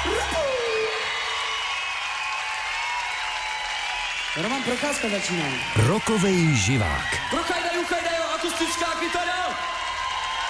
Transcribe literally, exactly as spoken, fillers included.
Roman Procházka začíná. Rokovej živák. Prochajdaj, uchajdaj, akustická kytara!